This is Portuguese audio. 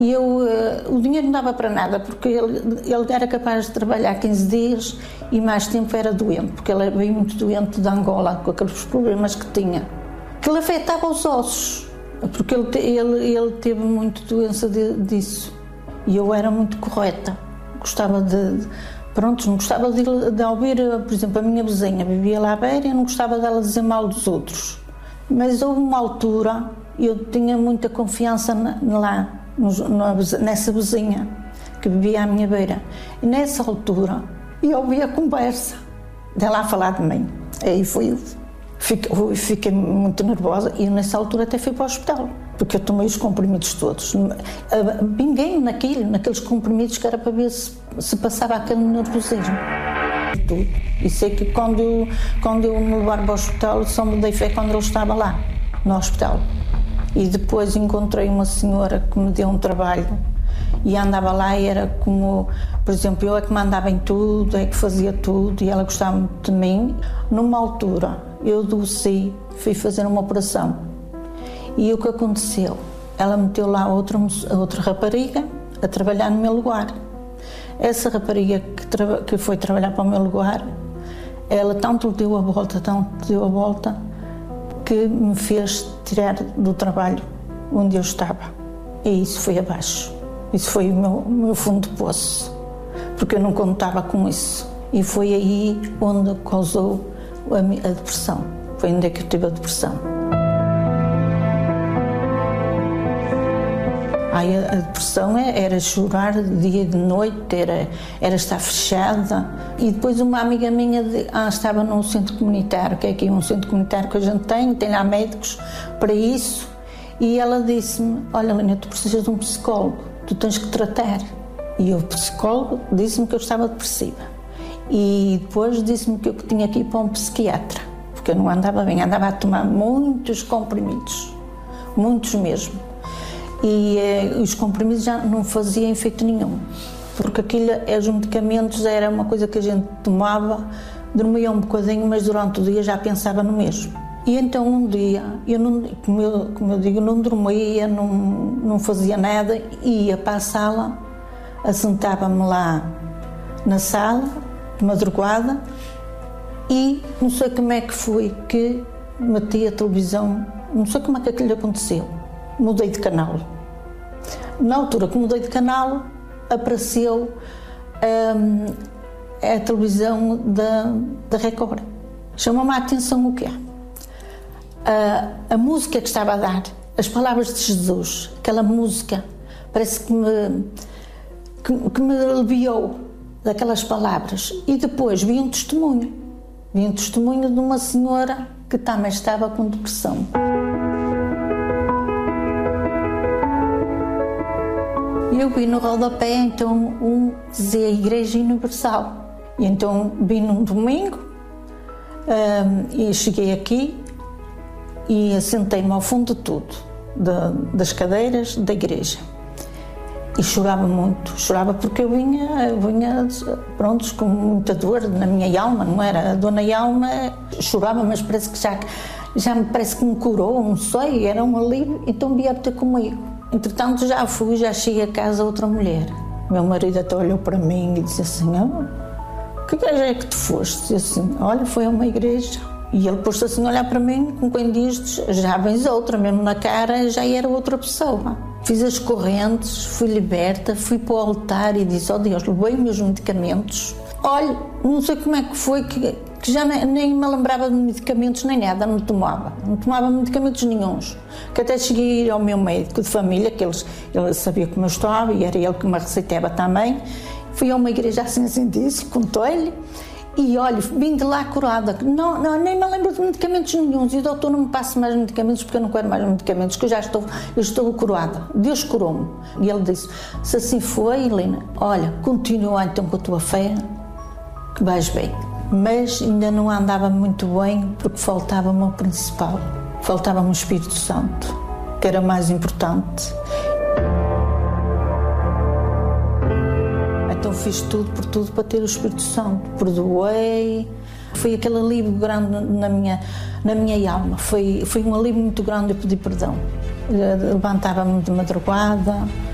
E o dinheiro não dava para nada, porque ele era capaz de trabalhar 15 dias e mais tempo era doente, porque ele veio muito doente de Angola, com aqueles problemas que tinha. Que lhe afetava os ossos, porque ele teve muito doença disso. E eu era muito correta, gostava não gostava de ouvir, por exemplo, a minha vizinha vivia lá à beira e não gostava dela dizer mal dos outros. Mas houve uma altura, eu tinha muita confiança nessa vizinha que vivia à minha beira. E nessa altura, eu ouvi a conversa dela a falar de mim. Aí fiquei muito nervosa e nessa altura até fui para o hospital, porque eu tomei os comprimidos todos. Pinguei naqueles comprimidos que era para ver se passava aquele nervosismo. E sei que quando eu me levaram para o hospital, só me dei fé quando ele estava lá, no hospital. E depois encontrei uma senhora que me deu um trabalho e andava lá e era como, por exemplo, eu é que mandava em tudo, é que fazia tudo e ela gostava muito de mim. Numa altura, eu adoeci, fui fazer uma operação e o que aconteceu? Ela meteu lá outra rapariga a trabalhar no meu lugar. Essa rapariga que foi trabalhar para o meu lugar, ela tanto deu a volta, que me fez tirar do trabalho onde eu estava. E isso foi abaixo. Isso foi o meu fundo de poço, porque eu não contava com isso. E foi aí onde causou a depressão. Foi onde é que eu tive a depressão. Aí a depressão era chorar de dia e de noite, era estar fechada. E depois uma amiga minha estava num centro comunitário, que é aqui um centro comunitário que a gente tem lá médicos para isso. E ela disse-me, olha Helena, tu precisas de um psicólogo, tu tens que tratar. E o psicólogo disse-me que eu estava depressiva. E depois disse-me que eu tinha que ir para um psiquiatra, porque eu não andava bem, andava a tomar muitos comprimidos, muitos mesmo. E os comprimidos já não faziam efeito nenhum, porque os medicamentos era uma coisa que a gente tomava, dormia um bocadinho, mas durante o dia já pensava no mesmo. E então um dia, como eu digo, não dormia, não fazia nada, ia para a sala, assentava-me lá na sala, de madrugada, e não sei como é que foi que meti a televisão, não sei como é que aquilo aconteceu. Mudei de canal. Na altura que mudei de canal, apareceu a televisão da Record. Chamou-me a atenção o quê? A música que estava a dar, as palavras de Jesus, aquela música, parece que me aliviou daquelas palavras. E depois vi um testemunho de uma senhora que também estava com depressão. Eu vi no rodapé, então, dizia Igreja Universal. E então vi num domingo e cheguei aqui e assentei-me ao fundo de tudo, das cadeiras da igreja. E chorava muito, porque eu vinha pronto, com muita dor na minha alma, não era? A dor na alma, chorava, mas parece que já me curou, não sei, era um alívio, então vieram ter comigo. Entretanto já cheguei a casa outra mulher. Meu marido até olhou para mim e disse assim, que igreja é que tu foste? E assim, olha, foi a uma igreja. E ele pôs-se assim a olhar para mim, com quem diz, já vens outra, mesmo na cara, já era outra pessoa. Fiz as correntes, fui liberta, fui para o altar e disse, Deus, levei meus medicamentos. Olha, não sei como é que foi, que já nem me lembrava de medicamentos nem nada, não tomava medicamentos nenhuns. Que até cheguei a ir ao meu médico de família, que ele sabia como eu estava e era ele que me receitava também. Fui a uma igreja assim disse, contei-lhe. E olha, vim de lá curada, nem me lembro de medicamentos nenhuns e o doutor não me passa mais medicamentos porque eu não quero mais medicamentos, que eu estou curada, Deus curou-me. E ele disse, se assim foi, Helena, olha, continua então com a tua fé, que vais bem. Mas ainda não andava muito bem porque faltava-me o principal, faltava-me o Espírito Santo, que era mais importante. Então fiz tudo por tudo para ter o Espírito Santo. Perdoei. Foi aquele alívio grande na minha alma. Foi um alívio muito grande eu pedir perdão. Levantava-me de madrugada,